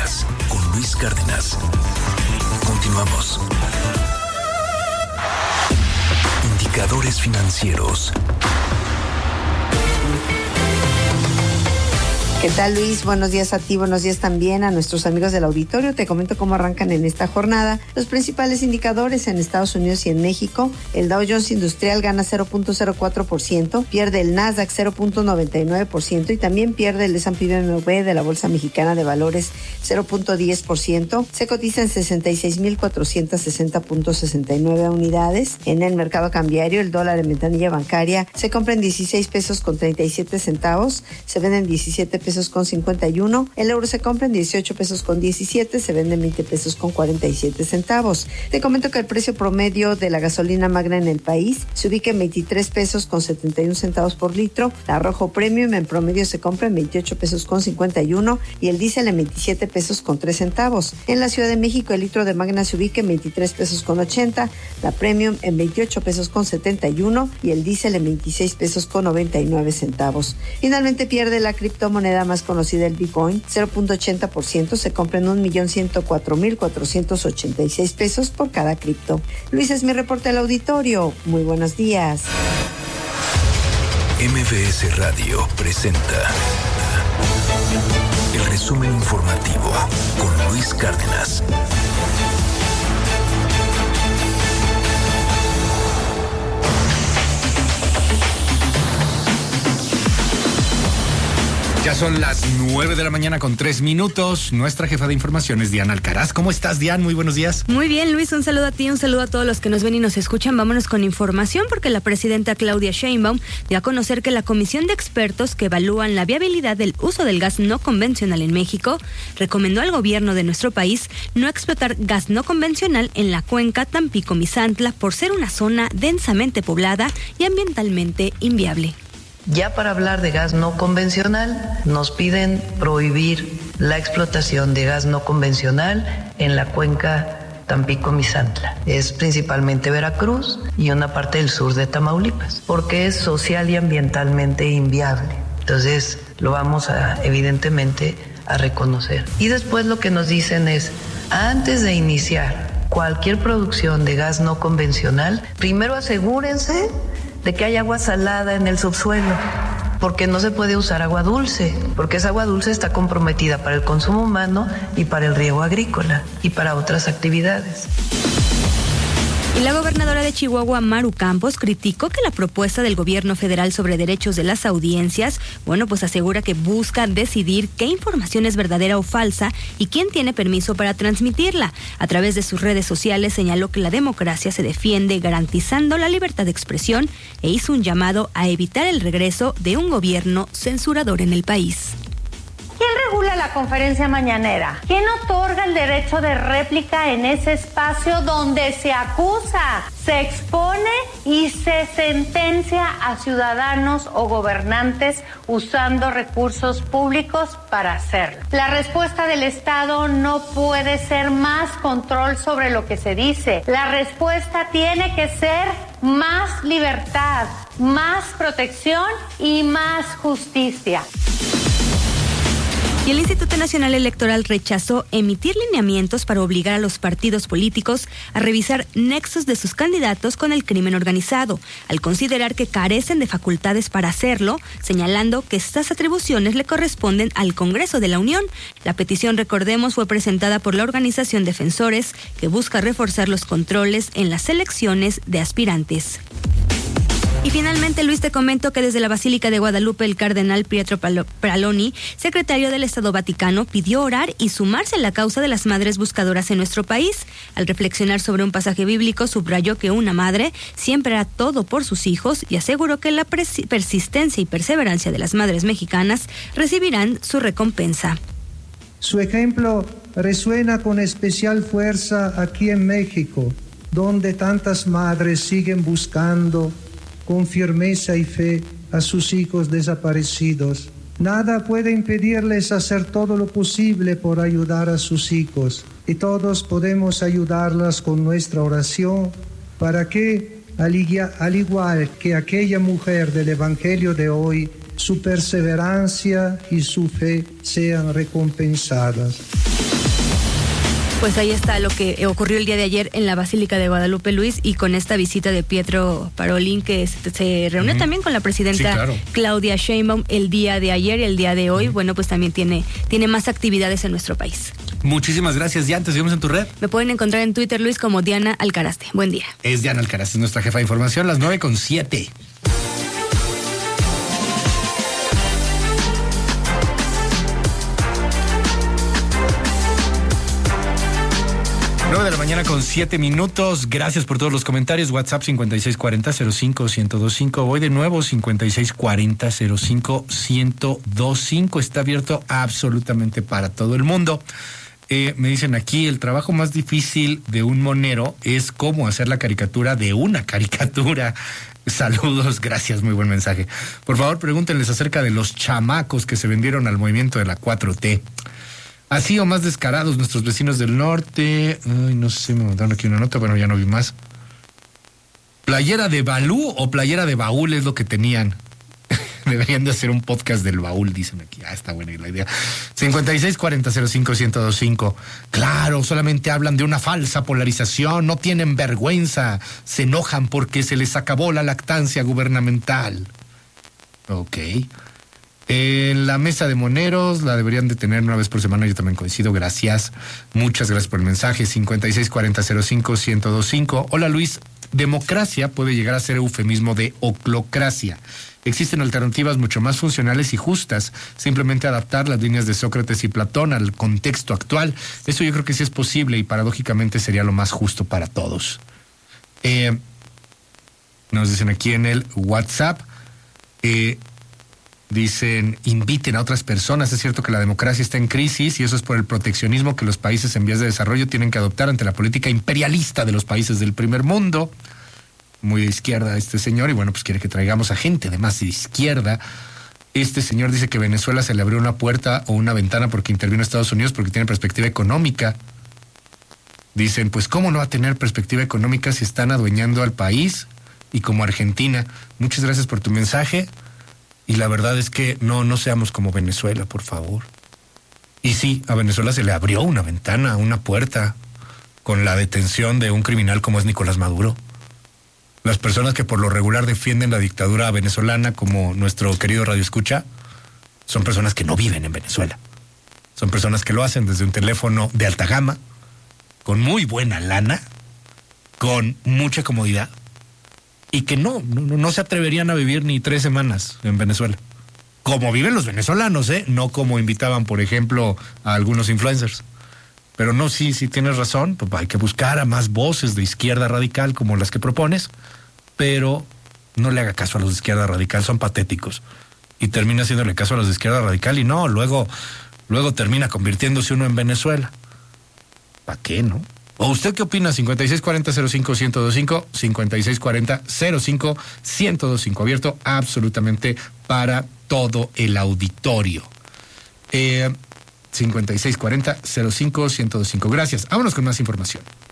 Cárdenas, con Luis Cárdenas. Continuamos. Indicadores financieros. ¿Qué tal, Luis? Buenos días a ti, buenos días también a nuestros amigos del auditorio. Te comento cómo arrancan en esta jornada los principales indicadores en Estados Unidos y en México. El Dow Jones Industrial gana 0.04%, pierde el Nasdaq 0.99% y también pierde el S&P BMW de la Bolsa Mexicana de Valores 0.10%. Se cotiza en 66,460.69 unidades. En el mercado cambiario, el dólar en ventanilla bancaria se compra en 16 pesos con 37 centavos, se vende en 17 pesos con 51, el euro se compra en 18 pesos con 17, se vende en 20 pesos con 47 centavos. Te comento que el precio promedio de la gasolina magna en el país se ubica en 23 pesos con 71 centavos por litro, la Rojo Premium en promedio se compra en 28 pesos con 51 y el diésel en 27 pesos con 3 centavos. En la Ciudad de México el litro de magna se ubica en 23 pesos con 80, la Premium en 28 pesos con 71 y el diésel en 26 pesos con 99 centavos. Finalmente pierde la criptomoneda más conocida, el Bitcoin, 0.80%, se compra en 1,104,486 pesos por cada cripto. Luis, es mi reporte al auditorio. Muy buenos días. MBS Radio presenta el resumen informativo con Luis Cárdenas. Ya son las 9 de la mañana con 3 minutos. Nuestra jefa de información es Diana Alcaraz. ¿Cómo estás, Diana? Muy buenos días. Muy bien, Luis. Un saludo a ti, un saludo a todos los que nos ven y nos escuchan. Vámonos con información porque la presidenta Claudia Sheinbaum dio a conocer que la comisión de expertos que evalúan la viabilidad del uso del gas no convencional en México recomendó al gobierno de nuestro país no explotar gas no convencional en la cuenca Tampico-Misantla por ser una zona densamente poblada y ambientalmente inviable. Ya para hablar de gas no convencional, nos piden prohibir la explotación de gas no convencional en la cuenca Tampico-Misantla. Es principalmente Veracruz y una parte del sur de Tamaulipas, porque es social y ambientalmente inviable. Entonces, lo vamos evidentemente a reconocer. Y después lo que nos dicen es, antes de iniciar cualquier producción de gas no convencional, primero asegúrense de que hay agua salada en el subsuelo, porque no se puede usar agua dulce, porque esa agua dulce está comprometida para el consumo humano y para el riego agrícola y para otras actividades. Y la gobernadora de Chihuahua, Maru Campos, criticó que la propuesta del gobierno federal sobre derechos de las audiencias, pues asegura que busca decidir qué información es verdadera o falsa y quién tiene permiso para transmitirla. A través de sus redes sociales señaló que la democracia se defiende garantizando la libertad de expresión e hizo un llamado a evitar el regreso de un gobierno censurador en el país. ¿Quién regula la conferencia mañanera? ¿Quién otorga el derecho de réplica en ese espacio donde se acusa, se expone y se sentencia a ciudadanos o gobernantes usando recursos públicos para hacerlo? La respuesta del Estado no puede ser más control sobre lo que se dice. La respuesta tiene que ser más libertad, más protección y más justicia. Y el Instituto Nacional Electoral rechazó emitir lineamientos para obligar a los partidos políticos a revisar nexos de sus candidatos con el crimen organizado, al considerar que carecen de facultades para hacerlo, señalando que estas atribuciones le corresponden al Congreso de la Unión. La petición, recordemos, fue presentada por la organización Defensores, que busca reforzar los controles en las elecciones de aspirantes. Y finalmente, Luis, te comento que desde la Basílica de Guadalupe, el cardenal Pietro Parolin, secretario del Estado Vaticano, pidió orar y sumarse a la causa de las madres buscadoras en nuestro país. Al reflexionar sobre un pasaje bíblico, subrayó que una madre siempre hará todo por sus hijos y aseguró que la persistencia y perseverancia de las madres mexicanas recibirán su recompensa. Su ejemplo resuena con especial fuerza aquí en México, donde tantas madres siguen buscando con firmeza y fe a sus hijos desaparecidos. Nada puede impedirles hacer todo lo posible por ayudar a sus hijos, y todos podemos ayudarlas con nuestra oración para que, al igual que aquella mujer del Evangelio de hoy, su perseverancia y su fe sean recompensadas. Pues ahí está lo que ocurrió el día de ayer en la Basílica de Guadalupe, Luis, y con esta visita de Pietro Parolin, que se reunió también con la presidenta Claudia Sheinbaum el día de ayer y el día de hoy. Bueno, pues también tiene más actividades en nuestro país. Muchísimas gracias, Diana. ¿Te seguimos en tu red? Me pueden encontrar en Twitter, Luis, como Diana Alcaraste. Buen día. Es Diana Alcaraste, nuestra jefa de información, las 9:07. 9:07 a.m. Gracias por todos los comentarios. WhatsApp 5640-05-1025. Voy de nuevo, 5640-05-1025. Está abierto absolutamente para todo el mundo. Me dicen aquí, el trabajo más difícil de un monero es cómo hacer la caricatura de una caricatura. Saludos, gracias, muy buen mensaje. Por favor, pregúntenles acerca de los chamacos que se vendieron al movimiento de la 4T. Así o más descarados nuestros vecinos del norte. Ay, no sé, me mandaron aquí una nota, bueno, ya no vi más. ¿Playera de Balú o playera de baúl es lo que tenían? Deberían de hacer un podcast del baúl, dicen aquí. Está buena la idea. 5640-05-1025. Claro, solamente hablan de una falsa polarización, no tienen vergüenza, se enojan porque se les acabó la lactancia gubernamental. Ok. En la mesa de moneros la deberían de tener una vez por semana, yo también coincido, gracias. Muchas gracias por el mensaje. 5640-05-1025. Hola Luis, democracia puede llegar a ser eufemismo de oclocracia. Existen alternativas mucho más funcionales y justas. Simplemente adaptar las líneas de Sócrates y Platón al contexto actual. Eso yo creo que sí es posible y paradójicamente sería lo más justo para todos. Nos dicen aquí en el WhatsApp, dicen, inviten a otras personas. Es cierto que la democracia está en crisis y eso es por el proteccionismo que los países en vías de desarrollo tienen que adoptar ante la política imperialista de los países del primer mundo. Muy de izquierda este señor, y bueno, pues quiere que traigamos a gente además de izquierda. Este señor dice que Venezuela se le abrió una puerta o una ventana porque intervino Estados Unidos porque tiene perspectiva económica. Dicen, pues ¿cómo no va a tener perspectiva económica si están adueñando al país? Y como Argentina. Muchas gracias por tu mensaje. Y la verdad es que no seamos como Venezuela, por favor. Y sí, a Venezuela se le abrió una ventana, una puerta, con la detención de un criminal como es Nicolás Maduro. Las personas que por lo regular defienden la dictadura venezolana, como nuestro querido Radio Escucha, son personas que no viven en Venezuela. Son personas que lo hacen desde un teléfono de alta gama, con muy buena lana, con mucha comodidad, y que no se atreverían a vivir ni 3 semanas en Venezuela. Como viven los venezolanos, no como invitaban, por ejemplo, a algunos influencers. Pero no, sí tienes razón, pues hay que buscar a más voces de izquierda radical como las que propones, pero no le haga caso a los de izquierda radical, son patéticos. Y termina haciéndole caso a los de izquierda radical y no, luego termina convirtiéndose uno en Venezuela. ¿Para qué, no? ¿O usted qué opina? 5640-05-1025, 5640-05-1025, abierto absolutamente para todo el auditorio. 5640-05-1025. Gracias. Vámonos con más información.